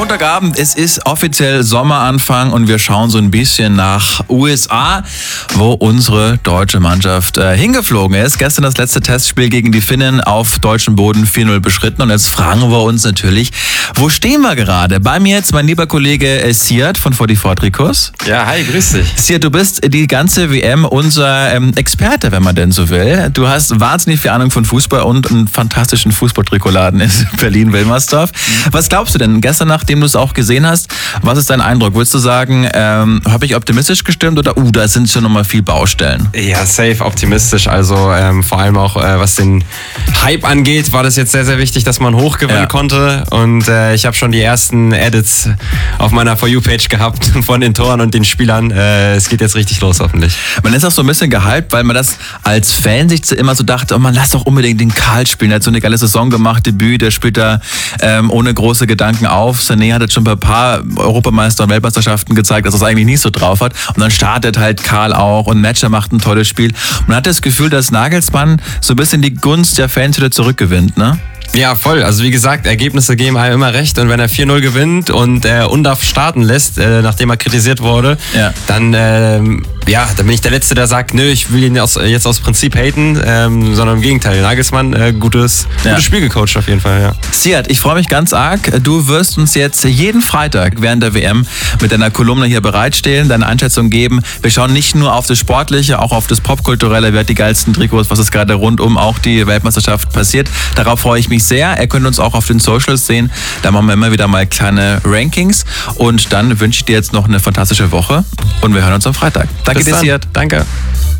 Montagabend, es ist offiziell Sommeranfang und wir schauen so ein bisschen nach USA, wo unsere deutsche Mannschaft hingeflogen ist. Gestern das letzte Testspiel gegen die Finnen auf deutschem Boden 4-0 beschritten und jetzt fragen wir uns natürlich, wo stehen wir gerade? Bei mir jetzt mein lieber Kollege Siad von 44 Trikots. Ja, hi, grüß dich. Siad, du bist die ganze WM unser Experte, wenn man denn so will. Du hast wahnsinnig viel Ahnung von Fußball und einen fantastischen Fußballtrikotladen in Berlin-Wilmersdorf. Was glaubst du denn? Gestern, nachdem du es auch gesehen hast, was ist dein Eindruck? Würdest du sagen, habe ich optimistisch gestimmt oder da sind schon nochmal viel Baustellen? Ja, safe optimistisch. Also vor allem auch was den Hype angeht, war das jetzt sehr, sehr wichtig, dass man hochgewinnen konnte. Und ich habe schon die ersten Edits auf meiner For You-Page gehabt von den Toren und den Spielern. Es geht jetzt richtig los, hoffentlich. Man ist auch so ein bisschen gehypt, weil man das als Fan sich immer so dachte, oh, man lass doch unbedingt den Karl spielen. Er hat so eine geile Saison gemacht, Debüt, der spielt da ohne große Gedanken auf. Sané hat jetzt schon bei ein paar Europameister- und Weltmeisterschaften gezeigt, dass er es eigentlich nicht so drauf hat. Und dann startet halt Karl auch und Metscher macht ein tolles Spiel. Man hat das Gefühl, dass Nagelsmann so ein bisschen die Gunst der Fans wieder zurückgewinnt, ne? Ja, voll. Also wie gesagt, Ergebnisse geben einem immer recht. Und wenn er 4-0 gewinnt und Undav starten lässt, nachdem er kritisiert wurde, dann bin ich der Letzte, der sagt, nö, ich will ihn jetzt aus Prinzip haten, sondern im Gegenteil. Nagelsmann, gutes Spiel gecoacht auf jeden Fall, ja. Siad, ich freue mich ganz arg. Du wirst uns jetzt jeden Freitag während der WM mit deiner Kolumne hier bereitstehen, deine Einschätzung geben. Wir schauen nicht nur auf das Sportliche, auch auf das Popkulturelle, wer hat die geilsten Trikots, was ist gerade rund um auch die Weltmeisterschaft passiert. Darauf freue ich mich sehr. Ihr könnt uns auch auf den Socials sehen. Da machen wir immer wieder mal kleine Rankings. Und dann wünsche ich dir jetzt noch eine fantastische Woche und wir hören uns am Freitag. Danke dir, Siad. Danke.